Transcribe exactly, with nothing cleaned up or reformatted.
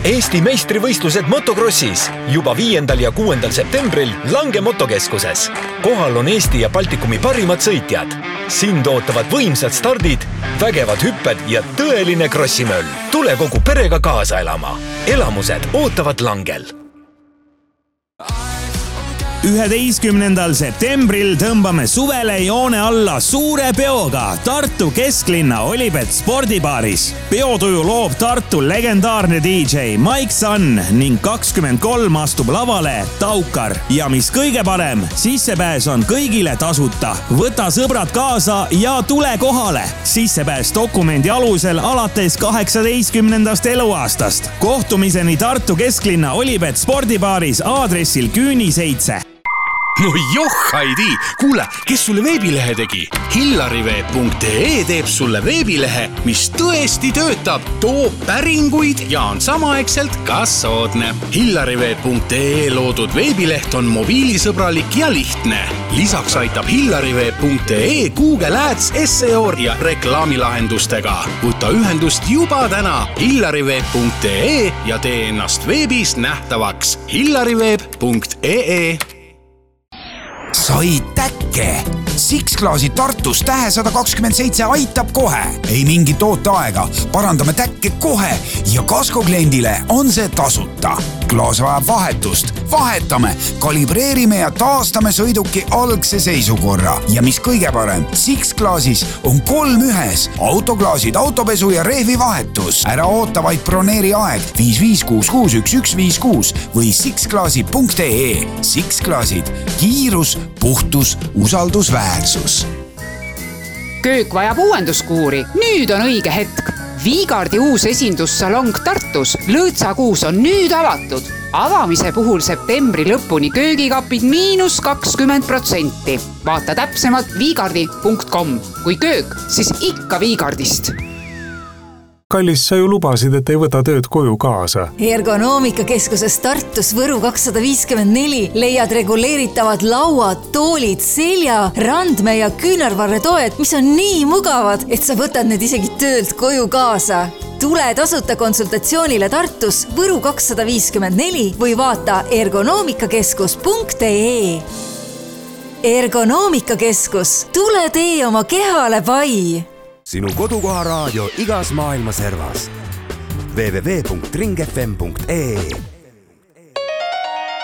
Eesti meistrivõistlused motokrossis juba viiendal ja kuuendal septembril Lange motokeskuses. Kohal on Eesti ja Baltikumi parimad sõitjad. Sind ootavad võimsad stardid, vägevad hüpped ja tõeline krossimöll. Tule kogu perega kaasa elama. Elamused ootavad Langel. üheteistkümnendal septembril tõmbame suvele joone alla suure peoga Tartu kesklinna Olibet spordibaaris. Peotuju loob Tartu legendaarne D J Mike Sun ning kakskümmend kolm astub lavale Taukar. Ja mis kõige parem, sissepääs on kõigile tasuta. Võta sõbrad kaasa ja tule kohale. Sissepääs dokumendi alusel alates kaheksateistkümnendast eluaastast. Kohtumiseni Tartu kesklinna Olibet spordibaaris aadressil Küüni seitse. No joh, Heidi! Kuule, kes sulle veebilehe tegi? hillariveeb punkt ee teeb sulle veebilehe, mis tõesti töötab, toob päringuid ja on samaaegselt ka soodne. hillariveeb punkt ee loodud veebileht on mobiilisõbralik ja lihtne. Lisaks aitab hillariveeb punkt ee Google Ads, S E O ja reklaamilahendustega. Võta ühendust juba täna hillariveeb punkt ee ja tee ennast veebis nähtavaks. hillariveeb punkt ee Sai täkke! Six-Claasi Tartus tähe sada kakskümmend seitse aitab kohe. Ei mingit ooteaega. Parandame täkke kohe ja kaskokliendile on see tasuta. Klaas vajab vahetust. Vahetame, kalibreerime ja taastame sõiduki algse seisukorra. Ja mis kõige parem, Six-Claasis on kolm ühes. Autoklaasid, autopesu ja rehvi vahetus. Ära oota vaid broneeri aeg viis viis kuus kuus üks üks viis kuus või sixclaasi punkt ee. Six-Klaasid. Kiirus, puhtus, usaldusväärsus. Köök vajab uuenduskuuri. Nüüd on õige hetk. Viigardi uus esindussalong Tartus. Lõõtsakuus on nüüd avatud. Avamise puhul septembri lõpuni köögikapid miinus kakskümmend protsenti. Vaata täpsemalt viigardi punkt com. Kui köök, siis ikka Viigardist. Kallis, sa ju lubasid, et ei võta tööd koju kaasa. Ergonoomikakeskuses Tartus Võru kakssada viiskümmend neli leiad reguleeritavad lauad, toolid, selja, randme ja küünarvarre toed, mis on nii mugavad, et sa võtad need isegi töölt koju kaasa. Tule tasuta konsultatsioonile Tartus Võru kakssada viiskümmend neli või vaata ergonoomikakeskus punkt ee. Ergonoomikakeskus. Tule tee oma kehale pai! Sinu kodukoha raadio igas maailma servas. www punkt ringfm punkt ee